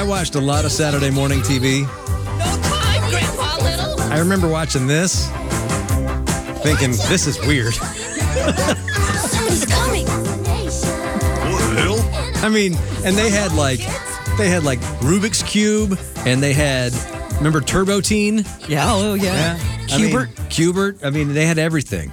watched a lot of Saturday morning TV. No time, Grandpa Little. I remember watching this, thinking, this is weird. Somebody's coming. Little? I mean, and they had like Rubik's Cube, and they had, remember Turbo Teen? Yeah. Oh, yeah. Cubert. I mean, they had everything.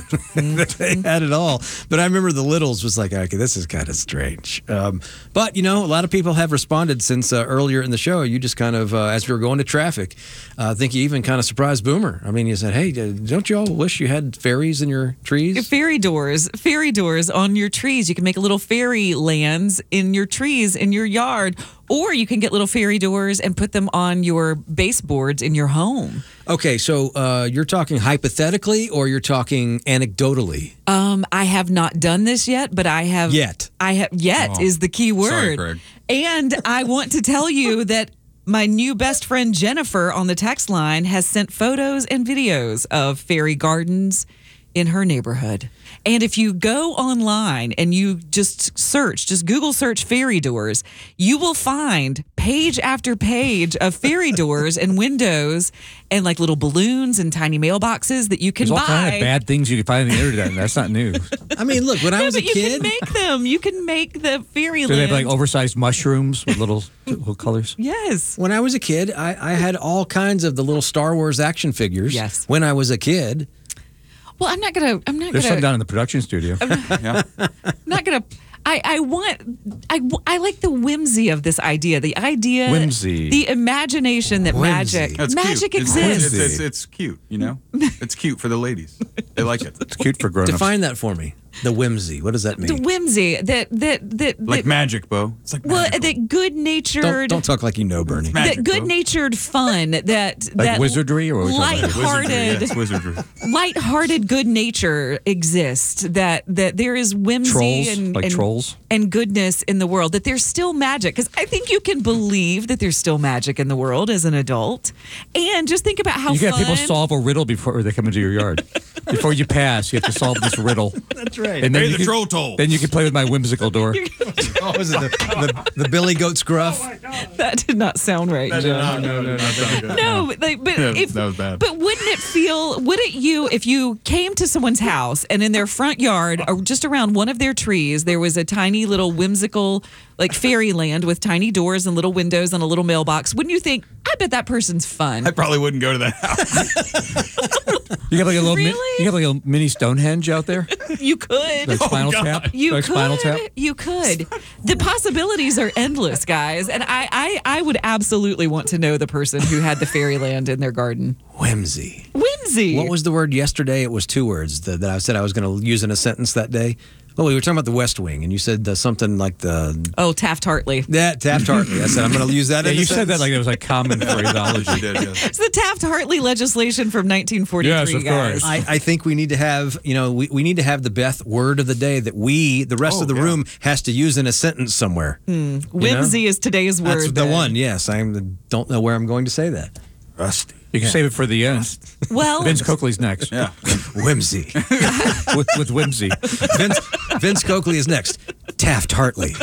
They had it all. But I remember the Littles was like, okay, this is kind of strange. But, a lot of people have responded since earlier in the show. You just kind of, as we were going to traffic, I think you even kind of surprised Boomer. I mean, you said, hey, don't you all wish you had fairies in your trees? Fairy doors on your trees. You can make little fairy lands in your trees in your yard, or you can get little fairy doors and put them on your baseboards in your home. Okay, so you're talking hypothetically or you're talking anecdotally? I have not done this yet, but I have. Yet. Is the key word. Sorry, Greg. And I want to tell you that my new best friend Jennifer on the text line has sent photos and videos of fairy gardens in her neighborhood. And if you go online and you just Google search fairy doors, you will find page after page of fairy doors and windows and like little balloons and tiny mailboxes that you can There's buy. all kind of bad things you can find on the internet, and that's not new. I mean, look, when I was a you kid. can make them. You can make the fairy Do they have land. like oversized mushrooms with little colors? Yes. When I was a kid, I had all kinds of the little Star Wars action figures. Yes. When I was a kid. Well, I'm not gonna. There's some down in the production studio. Yeah. Not gonna. I like the whimsy of this idea. The idea, Whimsy. the imagination that Whimsy. That's magic cute. exists. It's cute, It's cute for the ladies. They like it. It's cute for grown-ups. Define that for me. The whimsy. What does that The mean? whimsy that Like magic, Bo. It's like well, magical. that good-natured. Don't talk like you know, Bernie. It's magic, that Bo. good-natured fun, that Like wizardry, or what are we talking about? lighthearted, Wizardry, yes, wizardry. lighthearted good nature exists. That there is whimsy Trolls? and Like and, trolls? and goodness in the world. That there's still magic, because I think you can believe that there's still magic in the world as an adult. And just think about how You got fun. people solve a riddle before they come into your yard. Before you pass, you have to solve this riddle. That's right. And Pay then the you can, troll toll. Then you can play with my whimsical door. Oh, was it the Billy Goat Scruff? That did not sound right. Joe. No. No, but Yeah, if, that was bad. But wouldn't you, if you came to someone's house and in their front yard or just around one of their trees, there was a tiny little whimsical, like fairyland with tiny doors and little windows and a little mailbox, wouldn't you think, I bet that person's fun? I probably wouldn't go to that house. You got like a little, Really? you got like a mini Stonehenge out there, You could. like Spinal Tap. You like could. Spinal Tap. You could. The possibilities are endless, guys. And I would absolutely want to know the person who had the fairyland in their garden. Whimsy. Whimsy. What was the word yesterday? It was two words that I said I was going to use in a sentence that day. Well, we were talking about the West Wing, and you said something like Taft-Hartley. Taft-Hartley. I said I'm going to use that. Yeah, in you a said that sentence. like it was like common phraseology. She did, yes. It's the Taft-Hartley legislation from 1943, Yes, of guys. course. I think we need to have, we need to have the Beth word of the day that the rest of the room, has to use in a sentence somewhere. Whimsy is today's word. That's the then. one. Yes, I don't know where I'm going to say that. Rusty. You can save it for the end. Well, Vince Coakley's next. Yeah. Whimsy. with whimsy. Vince Coakley is next. Taft-Hartley.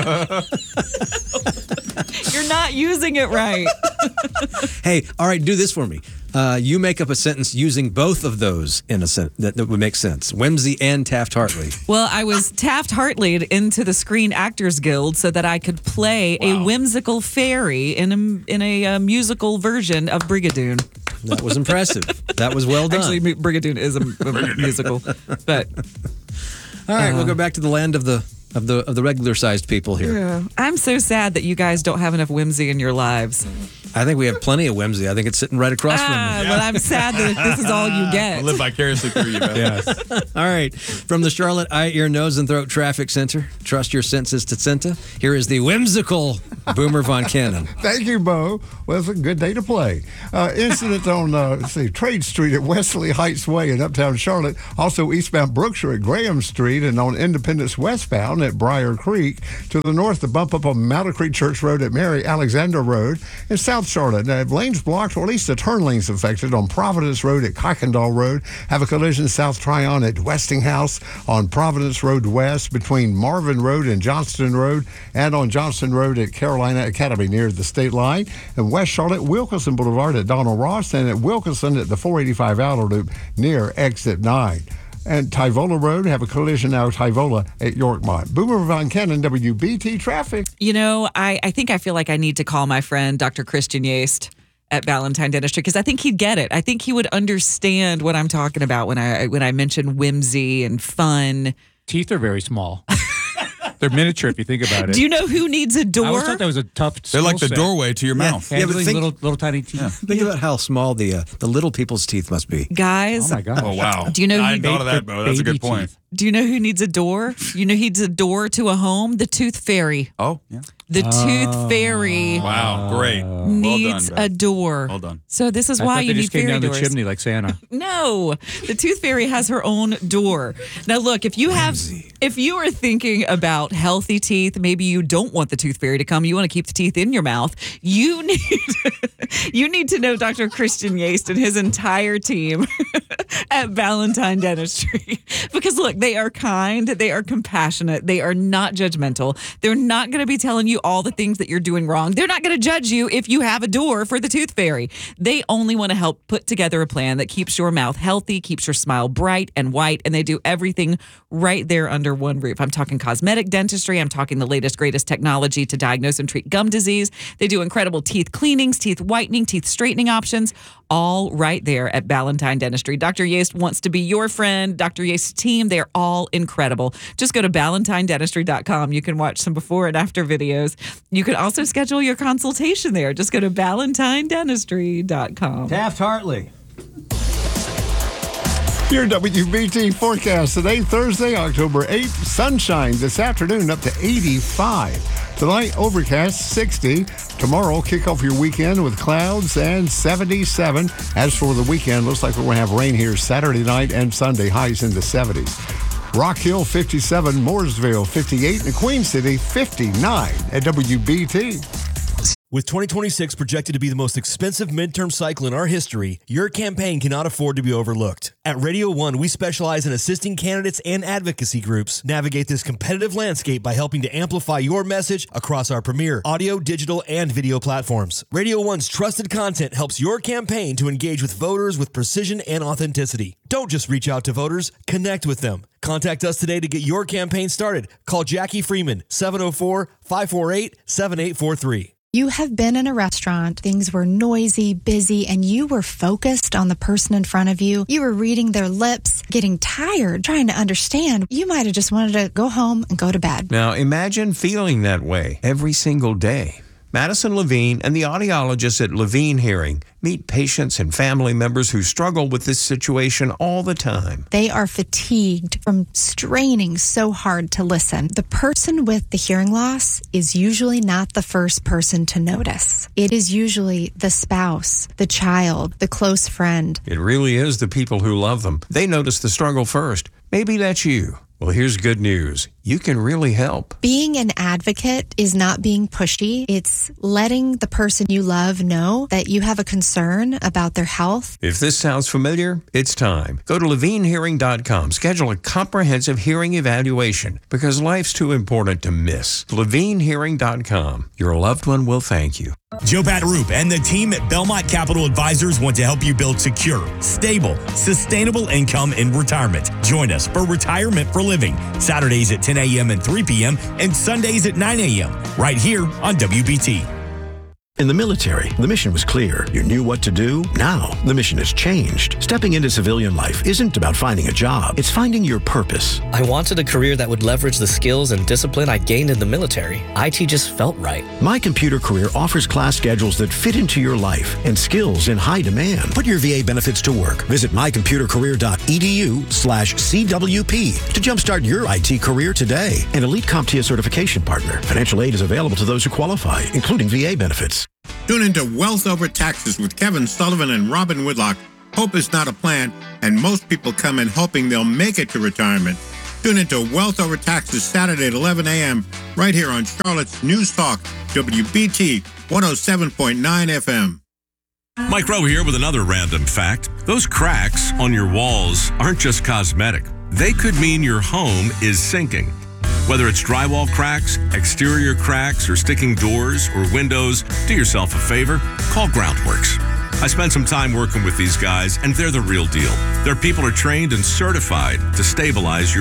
you're not using it right. Hey, all right, do this for me. You make up a sentence using both of those in a sentence that would make sense. Whimsy and Taft-Hartley. Well, I was Taft-Hartley'd into the Screen Actors Guild so that I could play a whimsical fairy in a musical version of Brigadoon. That was impressive. That was well done. Actually, Brigadoon is a musical, but all right, we'll go back to the land of the regular sized people here. I'm so sad that you guys don't have enough whimsy in your lives. I think we have plenty of whimsy. I think it's sitting right across from me. Well, I'm sad that this is all you get. I live vicariously through you, man. Yes. All right, from the Charlotte Eye, Ear, Nose, and Throat Traffic Center, trust your senses to Cinta. Here is the whimsical Boomer Von Cannon. Thank you, Bo. Well, it's a good day to play. Incident on, Trade Street at Wesley Heights Way in Uptown Charlotte. Also eastbound Brookshire at Graham Street and on Independence westbound at Briar Creek. To the north, the bump up on Mount Creek Church Road at Mary Alexander Road. And south South Charlotte. Lanes blocked, or at least the turn lanes affected on Providence Road at Kuykendall Road. Have a collision South Tryon at Westinghouse on Providence Road West between Marvin Road and Johnston Road, and on Johnston Road at Carolina Academy near the state line. And West Charlotte, Wilkinson Boulevard at Donald Ross, and at Wilkinson at the 485 Outer Loop near Exit 9. And Tyvola Road, have a collision now, Tyvola at Yorkmont. Boomer Von Cannon, WBT Traffic. You know, I think I feel like I need to call my friend Dr. Christian Yaste at Ballantyne Dentistry, because I think he'd get it. I think he would understand what I'm talking about when I mention whimsy and fun. Teeth are very small. They're miniature if you think about it. Do you know who needs a door? I always thought that was a tough They're like the skill set. doorway to your mouth. Yeah, but Handling think- little tiny teeth. Think about how small the little people's teeth must be. Guys, Oh my gosh. Oh, wow. Do you know I who- thought of that, Bo. That's a Baby good point. teeth. do you know who needs a door? You know who needs a door to a home? The Tooth Fairy. Oh, yeah. The Tooth Fairy Wow, great. needs well done, a door. Well done. So this is I why thought you they need just came fairy down doors. the chimney like Santa. No, the Tooth Fairy has her own door. Now, look, if you are thinking about healthy teeth, maybe you don't want the Tooth Fairy to come. You want to keep the teeth in your mouth. You need to know Dr. Christian Yaste and his entire team at Ballantyne Dentistry, because look, they are kind, they are compassionate, they are not judgmental. They're not going to be telling you all the things that you're doing wrong. They're not going to judge you if you have a door for the Tooth Fairy. They only want to help put together a plan that keeps your mouth healthy, keeps your smile bright and white, and they do everything right there under one roof. I'm talking cosmetic dentistry. I'm talking the latest, greatest technology to diagnose and treat gum disease. They do incredible teeth cleanings, teeth whitening, teeth straightening options, all right there at Ballantyne Dentistry. Dr. Yaste wants to be your friend. Dr. Yaste's team, they're all incredible. Just go to ballantynedentistry.com. You can watch some before and after videos. You can also schedule your consultation there. Just go to ballantynedentistry.com. Taft Hartley. Your WBT forecast today, Thursday, October 8th. Sunshine this afternoon up to 85. Tonight, overcast 60. Tomorrow, kick off your weekend with clouds and 77. As for the weekend, looks like we're going to have rain here Saturday night and Sunday, highs in the 70s. Rock Hill 57, Mooresville 58, and Queen City 59 at WBT. With 2026 projected to be the most expensive midterm cycle in our history, your campaign cannot afford to be overlooked. At Radio One, we specialize in assisting candidates and advocacy groups navigate this competitive landscape by helping to amplify your message across our premier audio, digital, and video platforms. Radio One's trusted content helps your campaign to engage with voters with precision and authenticity. Don't just reach out to voters, connect with them. Contact us today to get your campaign started. Call Jackie Freeman, 704-548-7843. You have been in a restaurant, things were noisy, busy, and you were focused on the person in front of you. You were reading their lips, getting tired, trying to understand. You might have just wanted to go home and go to bed. Now imagine feeling that way every single day. Madison Levine and the audiologists at Levine Hearing meet patients and family members who struggle with this situation all the time. They are fatigued from straining so hard to listen. The person with the hearing loss is usually not the first person to notice. It is usually the spouse, the child, the close friend. It really is the people who love them. They notice the struggle first. Maybe that's you. Well, here's good news. You can really help. Being an advocate is not being pushy. It's letting the person you love know that you have a concern about their health. If this sounds familiar, it's time. Go to LevineHearing.com. Schedule a comprehensive hearing evaluation because life's too important to miss. LevineHearing.com. Your loved one will thank you. Joe Pataroop and the team at Belmont Capital Advisors want to help you build secure, stable, sustainable income in retirement. Join us for Retirement for Living, Saturdays at 10 a.m. and 3 p.m. and Sundays at 9 a.m. right here on WBT. In the military, the mission was clear. You knew what to do. Now, the mission has changed. Stepping into civilian life isn't about finding a job. It's finding your purpose. I wanted a career that would leverage the skills and discipline I gained in the military. IT just felt right. My Computer Career offers class schedules that fit into your life and skills in high demand. Put your VA benefits to work. Visit mycomputercareer.edu/CWP to jumpstart your IT career today. An elite CompTIA certification partner. Financial aid is available to those who qualify, including VA benefits. Tune into Wealth Over Taxes with Kevin Sullivan and Robin Woodlock. Hope is not a plan, and most people come in hoping they'll make it to retirement. Tune into Wealth Over Taxes Saturday at 11 a.m. right here on Charlotte's News Talk, WBT 107.9 FM. Mike Rowe here with another random fact. Those cracks on your walls aren't just cosmetic. They could mean your home is sinking. Whether it's drywall cracks, exterior cracks, or sticking doors or windows, do yourself a favor, call Groundworks. I spent some time working with these guys, and they're the real deal. Their people are trained and certified to stabilize your